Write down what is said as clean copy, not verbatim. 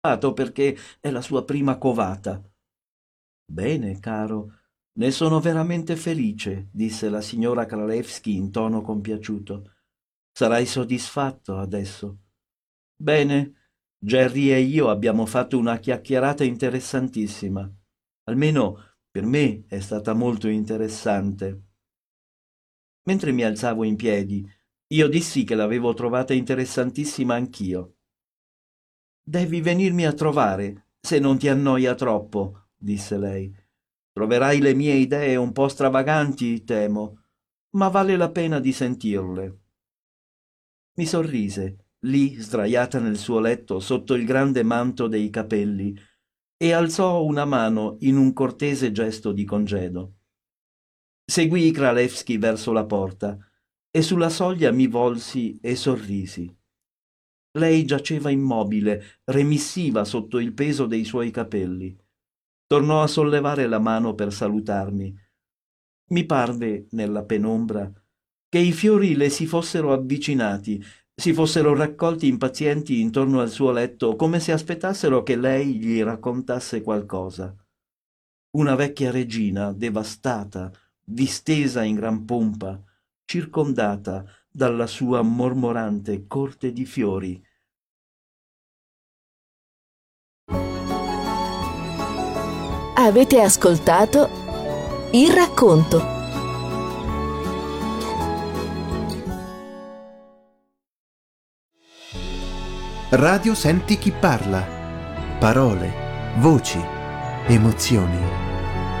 perché è la sua prima covata. Bene, caro, ne sono veramente felice, disse la signora Kralewski in tono compiaciuto. Sarai soddisfatto adesso. Bene, Jerry e io abbiamo fatto una chiacchierata interessantissima. Almeno per me è stata molto interessante. Mentre mi alzavo in piedi, io dissi che l'avevo trovata interessantissima anch'io. Devi venirmi a trovare, se non ti annoia troppo, disse lei. Troverai le mie idee un po' stravaganti, temo, ma vale la pena di sentirle. Mi sorrise, lì sdraiata nel suo letto sotto il grande manto dei capelli, e alzò una mano in un cortese gesto di congedo. Seguii Kralewski verso la porta e sulla soglia mi volsi e sorrisi. Lei giaceva immobile, remissiva sotto il peso dei suoi capelli. Tornò a sollevare la mano per salutarmi. Mi parve, nella penombra, che i fiori le si fossero avvicinati, si fossero raccolti impazienti intorno al suo letto, come se aspettassero che lei gli raccontasse qualcosa. Una vecchia regina, devastata, distesa in gran pompa, circondata dalla sua mormorante corte di fiori. Avete ascoltato Il racconto. Radio Senti chi parla. Parole, voci, emozioni.